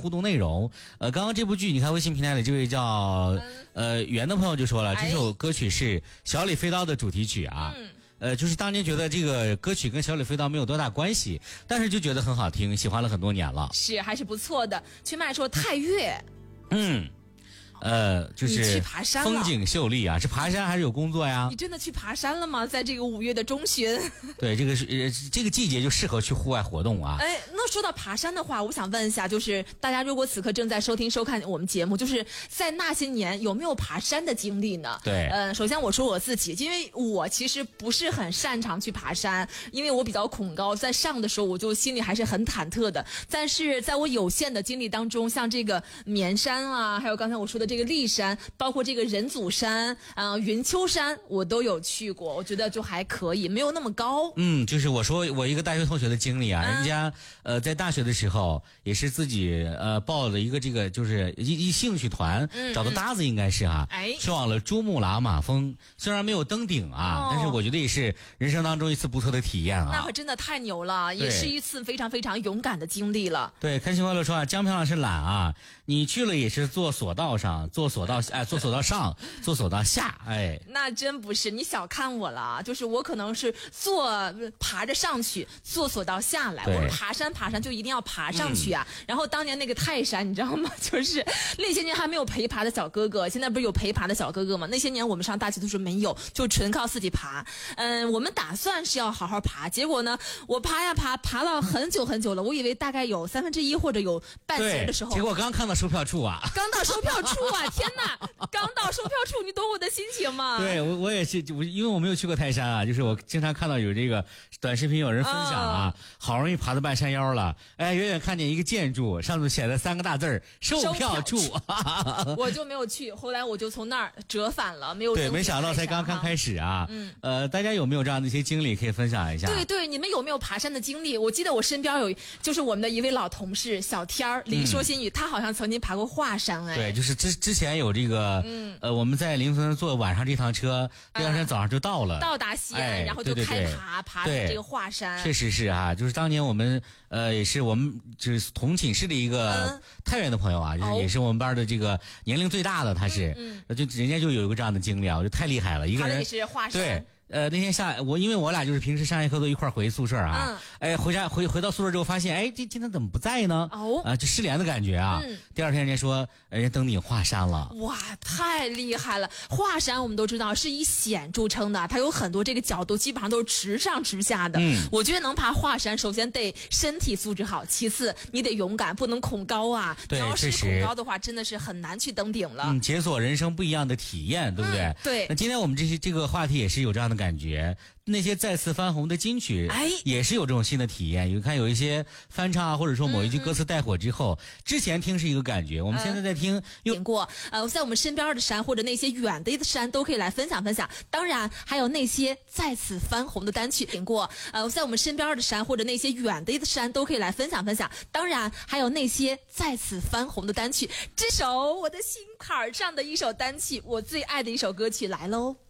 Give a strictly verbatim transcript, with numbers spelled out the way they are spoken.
互动内容。呃，刚刚这部剧，你看微信平台里这位叫呃袁的朋友就说了，这首歌曲是《小李飞刀》的主题曲啊。嗯呃，就是当年觉得这个歌曲跟小李飞刀没有多大关系，但是就觉得很好听，喜欢了很多年了。 是，还是不错的。去麦说太岳， 嗯。呃，就是风景秀丽啊，是爬山还是有工作呀？ 你真的去爬山了吗？在这个五月的中旬。 对，这个是呃这个季节就适合去户外活动啊。 哎，那说到爬山的话，我想问一下，就是大家如果此刻正在收听收看我们节目，就是在那些年有没有爬山的经历呢？ 对， 呃，首先我说我自己，因为我其实不是很擅长去爬山，因为我比较恐高，在上的时候我就心里还是很忐忑的。但是在我有限的经历当中，像这个绵山啊，还有刚才我说的这个骊山，包括这个人祖山啊、呃、云丘山，我都有去过，我觉得就还可以，没有那么高。 嗯，就是我说我一个大学同学的经历啊，嗯、人家呃在大学的时候也是自己呃报了一个这个就是一一兴趣团，嗯、找到搭子应该是哈、啊，哎，去往了珠穆朗玛峰，虽然没有登顶啊，哦、但是我觉得也是人生当中一次不错的体验啊。 那可真的太牛了，也是一次非常非常勇敢的经历了。 对，开心快乐说啊，江平老师懒啊，你去了也是坐索道上，坐索道哎，坐索道上，坐索道下，哎， 那真不是，你小看我了，就是我可能是坐爬着上去，坐索道下来。我们爬山爬山就一定要爬上去啊。嗯、然后当年那个泰山，你知道吗？就是那些年还没有陪爬的小哥哥，现在不是有陪爬的小哥哥吗？那些年我们上大学的时候没有，就纯靠自己爬。嗯，我们打算是要好好爬，结果呢，我爬呀爬，爬了很久很久了，我以为大概有三分之一或者有半截的时候， 结果刚看到售票处啊， 刚到售票处啊，天哪！刚到售票处，你懂我的心情吗？ 对，我我也是，我因为我没有去过泰山啊，就是我经常看到有这个短视频有人分享啊，嗯、好容易爬到半山腰了，哎，远远看见一个建筑，上头写了三个大字儿“售票处”， 我就没有去，后来我就从那儿折返了，没有。 对，没想到才刚刚开始啊，嗯，呃，大家有没有这样的一些经历可以分享一下？ 对对，你们有没有爬山的经历？我记得我身边有，就是我们的一位老同事小天儿，林说新语，嗯、他好像曾经爬过华山，哎， 对，就是之之前有这个。嗯，呃，我们在凌晨坐晚上这趟车，第二天早上就到了， 嗯、到达西安，哎、然后就开爬，爬这个华山。 确实是啊，就是当年我们呃也是我们就是同寝室的一个太原的朋友啊，嗯、就是也是我们班的这个年龄最大的，他是，嗯嗯、就人家就有一个这样的经历啊，就太厉害了，一个人也是华山。 对。呃，那天下我因为我俩就是平时上下课都一块回宿舍啊，嗯、哎，回家回回到宿舍之后发现，哎，这今天怎么不在呢？哦，啊、呃，就失联的感觉啊。嗯、第二天人家说，人家登顶华山了。 哇，太厉害了！华山我们都知道是以险著称的，它有很多这个角度，基本上都是直上直下的。嗯，我觉得能爬华山，首先得身体素质好，其次你得勇敢，不能恐高啊。 对， 你要是恐高的话，真的是很难去登顶了。 嗯，解锁人生不一样的体验，对不对？嗯、 对。 那今天我们这些这个话题也是有这样的感觉。那些再次翻红的金曲，哎，也是有这种新的体验。有看有一些翻唱啊，或者说某一句歌词带火之后，嗯、之前听是一个感觉，我们现在在听有过。呃，在我们身边的山或者那些远的山都可以来分享分享。当然，还有那些再次翻红的单曲听过。呃，在我们身边的山或者那些远的山都可以来分享分享。当然，还有那些再次翻红的单曲。这首我的心坎上的一首单曲，我最爱的一首歌曲来喽。